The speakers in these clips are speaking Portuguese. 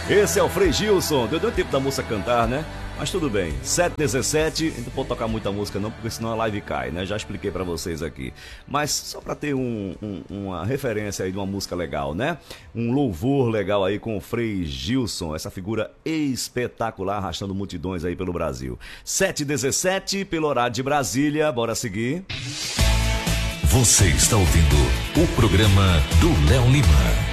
Esse é o Frei Gilson. Deu tempo da moça cantar, né? Mas tudo bem. 7h17, não pode tocar muita música não, porque senão a live cai, né? Já expliquei pra vocês aqui. Mas só pra ter uma referência aí de uma música legal, né? Um louvor legal aí com o Frei Gilson, essa figura espetacular, arrastando multidões aí pelo Brasil. 7h17, pelo horário de Brasília. Bora seguir. Você está ouvindo o programa do Léo Lima.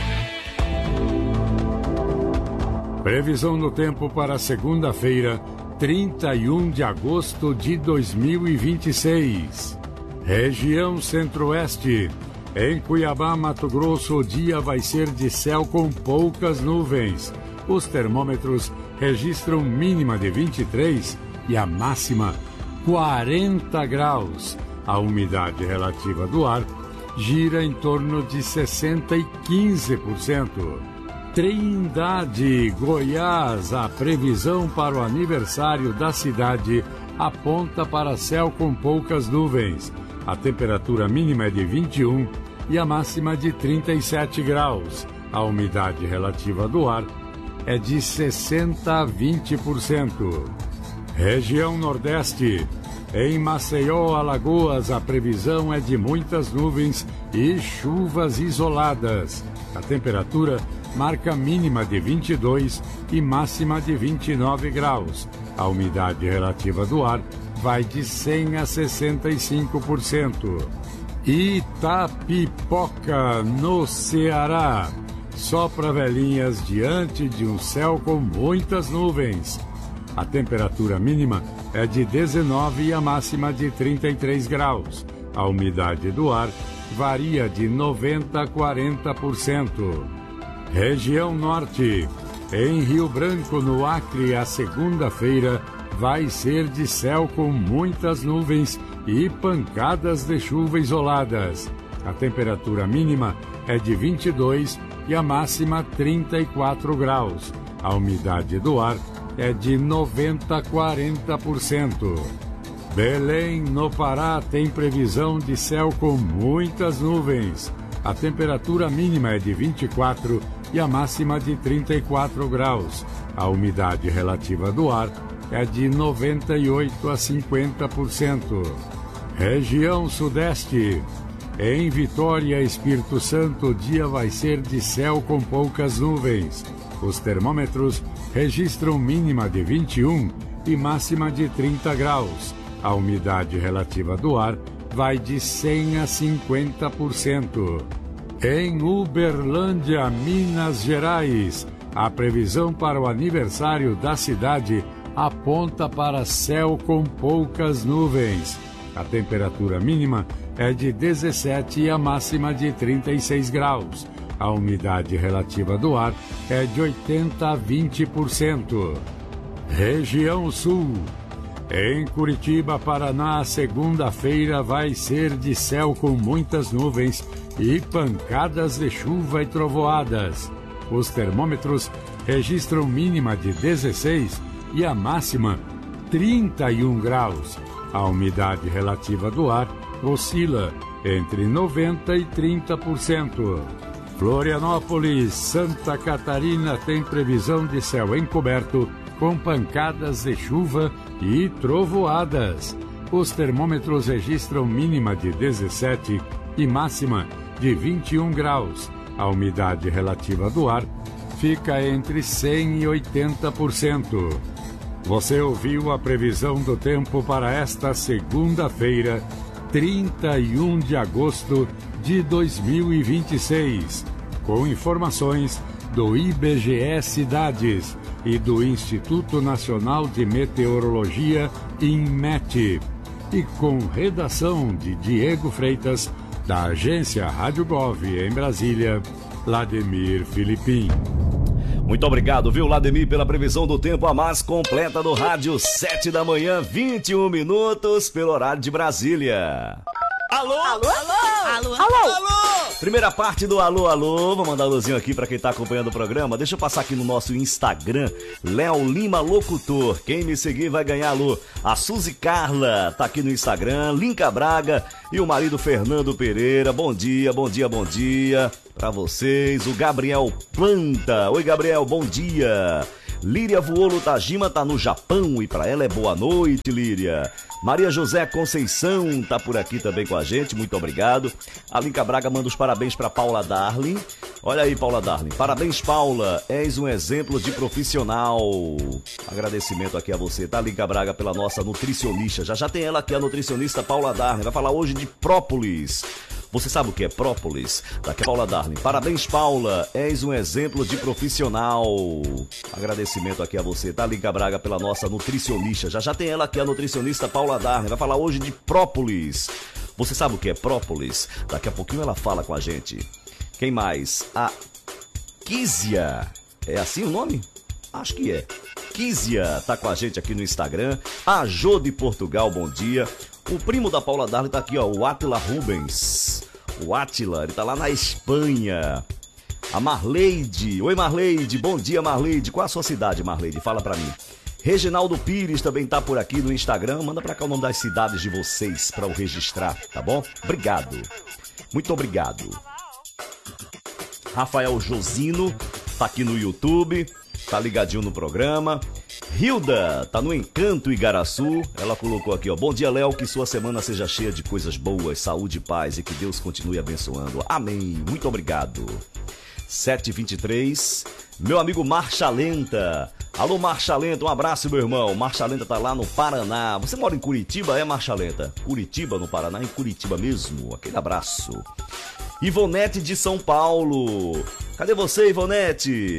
Previsão do tempo para segunda-feira, 31 de agosto de 2026. Região Centro-Oeste. Em Cuiabá, Mato Grosso, o dia vai ser de céu com poucas nuvens. Os termômetros registram mínima de 23 e a máxima 40 graus. A umidade relativa do ar gira em torno de 60% e 15%. Trindade, Goiás, a previsão para o aniversário da cidade aponta para céu com poucas nuvens. A temperatura mínima é de 21 e a máxima de 37 graus. A umidade relativa do ar é de 60% a 20%. Região Nordeste. Em Maceió, Alagoas, a previsão é de muitas nuvens e chuvas isoladas. A temperatura marca mínima de 22 e máxima de 29 graus. A umidade relativa do ar vai de 100% a 65%. Itapipoca, no Ceará. Sopra velhinhas diante de um céu com muitas nuvens. A temperatura mínima é de 19 e a máxima de 33 graus. A umidade do ar varia de 90% a 40%. Região Norte. Em Rio Branco, no Acre, a segunda-feira vai ser de céu com muitas nuvens e pancadas de chuva isoladas. A temperatura mínima é de 22 e a máxima 34 graus. A umidade do ar é de 90% a 40%. Belém, no Pará, tem previsão de céu com muitas nuvens. A temperatura mínima é de 24 e a máxima de 34 graus. A umidade relativa do ar é de 98% a 50%. Região Sudeste. Em Vitória, Espírito Santo, o dia vai ser de céu com poucas nuvens. Os termômetros registram mínima de 21 e máxima de 30 graus. A umidade relativa do ar vai de 100% a 50%. Em Uberlândia, Minas Gerais, a previsão para o aniversário da cidade aponta para céu com poucas nuvens. A temperatura mínima é de 17 e a máxima de 36 graus. A umidade relativa do ar é de 80% a 20%. Região Sul. Em Curitiba, Paraná, segunda-feira vai ser de céu com muitas nuvens e pancadas de chuva e trovoadas. Os termômetros registram mínima de 16 e a máxima 31 graus. A umidade relativa do ar oscila entre 90% e 30%. Florianópolis, Santa Catarina, tem previsão de céu encoberto com pancadas de chuva e trovoadas. Os termômetros registram mínima de 17 e máxima de 21 graus. A umidade relativa do ar fica entre 100% e 80%. Você ouviu a previsão do tempo para esta segunda-feira, 31 de agosto de 2026, com informações do IBGE Cidades e do Instituto Nacional de Meteorologia, INMET, e com redação de Diego Freitas, da agência Rádio Gov em Brasília, Lademir Filipim. Muito obrigado, viu, Lademir, pela previsão do tempo a mais completa do rádio, 7 da manhã, 21 minutos, pelo horário de Brasília. Alô? Alô? Alô? Alô? Alô? Alô? Primeira parte do alô, alô. Vou mandar um alôzinho aqui pra quem tá acompanhando o programa. Deixa eu passar aqui no nosso Instagram, Léo Lima Locutor. Quem me seguir vai ganhar alô. A Suzy Carla tá aqui no Instagram, Linca Braga e o marido Fernando Pereira. Bom dia, bom dia, bom dia pra vocês. O Gabriel Planta. Oi, Gabriel, bom dia. Líria Vuolo Tajima tá no Japão e pra ela é boa noite, Líria. Maria José Conceição tá por aqui também com a gente, muito obrigado. A Linca Braga manda os parabéns pra Paula Darling. Olha aí, Paula Darling. Parabéns, Paula. És um exemplo de profissional. Agradecimento aqui a você, tá, Linca Braga, pela nossa nutricionista. Já tem ela aqui, a nutricionista Paula Darling. Vai falar hoje de própolis. Você sabe o que é própolis? Daqui a Paula Darling. Parabéns, Paula. És um exemplo de profissional. Agradecimento aqui a você, tá, Linca Braga, pela nossa nutricionista. Já tem ela aqui, a nutricionista Paula Darling. Vai falar hoje de própolis. Você sabe o que é própolis? Daqui a pouquinho ela fala com a gente. Quem mais? A Kísia. É assim o nome? Acho que é. Kísia tá com a gente aqui no Instagram. A Jô de Portugal, bom dia. O primo da Paula Darling tá aqui, ó, o Átila Rubens. O Átila, ele tá lá na Espanha. A Marleide. Oi, Marleide. Bom dia, Marleide. Qual a sua cidade, Marleide? Fala pra mim. Reginaldo Pires também tá por aqui no Instagram. Manda pra cá o nome das cidades de vocês pra eu registrar, tá bom? Obrigado. Muito obrigado. Rafael Josino tá aqui no YouTube. Tá ligadinho no programa. Hilda tá no Encanto Igaraçu. Ela colocou aqui, ó. Bom dia, Léo. Que sua semana seja cheia de coisas boas, saúde e paz e que Deus continue abençoando. Amém. Muito obrigado. 7h23. Meu amigo Marcha Lenta. Alô, Marcha Lenta. Um abraço, meu irmão. Marcha Lenta tá lá no Paraná. Você mora em Curitiba, é, Marcha Lenta? Curitiba, no Paraná, em Curitiba mesmo. Aquele abraço. Ivonete de São Paulo. Cadê você, Ivonete?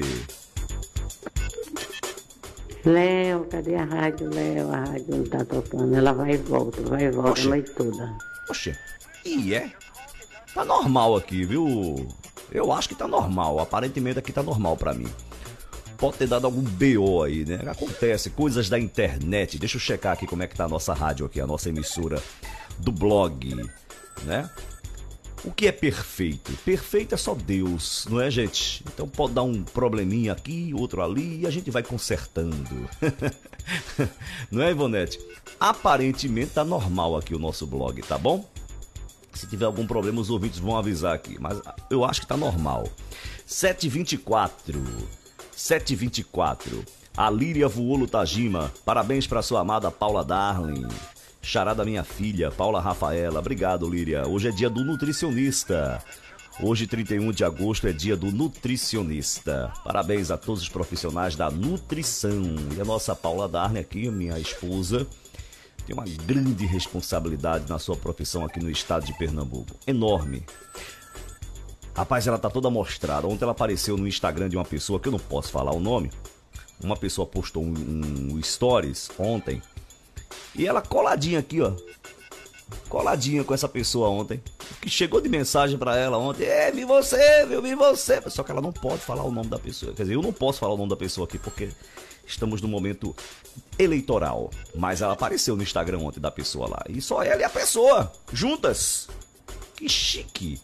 Léo, cadê a rádio, Léo? A rádio não tá tocando. Ela vai e volta a noite toda. Oxê, e é? Tá normal aqui, viu? Eu acho que tá normal. Aparentemente aqui tá normal pra mim. Pode ter dado algum BO aí, né? Acontece, coisas da internet. Deixa eu checar aqui como é que tá a nossa rádio aqui, a nossa emissora do blog, né? O que é perfeito? Perfeito é só Deus, não é, gente? Então pode dar um probleminha aqui, outro ali, e a gente vai consertando. Não é, Ivonete? Aparentemente tá normal aqui o nosso blog, tá bom? Se tiver algum problema, os ouvintes vão avisar aqui, mas eu acho que tá normal. 7h24. A Líria Vuolo Tajima. Parabéns pra sua amada Paula Darling. Xará da minha filha, Paula Rafaela. Obrigado, Líria. Hoje é dia do nutricionista. Hoje, 31 de agosto, é dia do nutricionista. Parabéns a todos os profissionais da nutrição. E a nossa Paula Darling aqui, minha esposa, tem uma grande responsabilidade na sua profissão aqui no estado de Pernambuco. Enorme. Rapaz, ela tá toda mostrada. Ontem ela apareceu no Instagram de uma pessoa, que eu não posso falar o nome. Uma pessoa postou um stories ontem. E ela coladinha aqui, ó. Coladinha com essa pessoa ontem. Que chegou de mensagem pra ela ontem. Vi você, viu? Vi você. Só que ela não pode falar o nome da pessoa. Quer dizer, eu não posso falar o nome da pessoa aqui porque estamos no momento eleitoral. Mas ela apareceu no Instagram ontem da pessoa lá. E só ela e a pessoa, juntas. Que chique.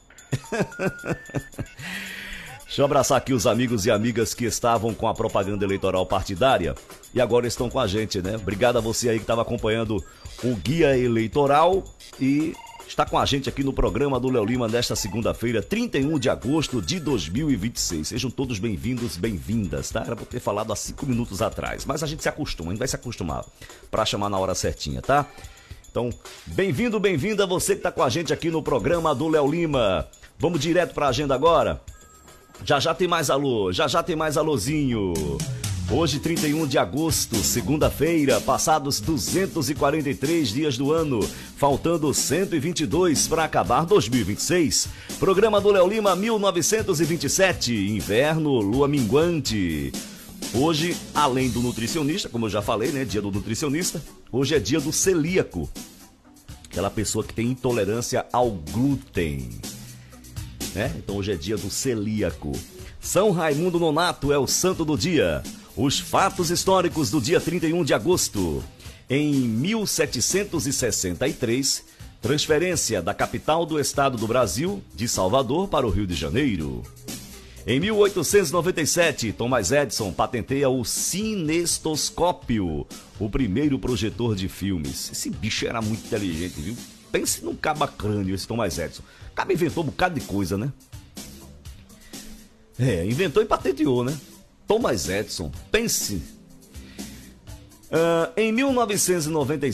Deixa eu abraçar aqui os amigos e amigas que estavam com a propaganda eleitoral partidária e agora estão com a gente, né? Obrigado a você aí que estava acompanhando o Guia Eleitoral e está com a gente aqui no programa do Léo Lima nesta segunda-feira, 31 de agosto de 2026. Sejam todos bem-vindos, bem-vindas, tá? Era pra ter falado há 5 minutos atrás, mas a gente se acostuma, a gente vai se acostumar para chamar na hora certinha, tá? Então, bem-vindo, bem-vinda você que está com a gente aqui no programa do Léo Lima. Vamos direto para a agenda agora? Já tem mais alô, já tem mais alôzinho. Hoje, 31 de agosto, segunda-feira, passados 243 dias do ano, faltando 122 para acabar 2026. Programa do Léo Lima 1927, inverno, lua minguante. Hoje, além do nutricionista, como eu já falei, né, dia do nutricionista, hoje é dia do celíaco. Aquela pessoa que tem intolerância ao glúten. Né? Então hoje é dia do celíaco. São Raimundo Nonato é o santo do dia. Os fatos históricos do dia 31 de agosto. Em 1763, Transferência da capital do estado do Brasil, de Salvador, para o Rio de Janeiro. Em 1897, Thomas Edison patenteia o cinestoscópio, o primeiro projetor de filmes. Esse bicho era muito inteligente, viu? Pense num cabacrânio, esse Thomas Edison. O cara inventou um bocado de coisa, né? Inventou e patenteou, né? Thomas Edison, pense. Em 1996,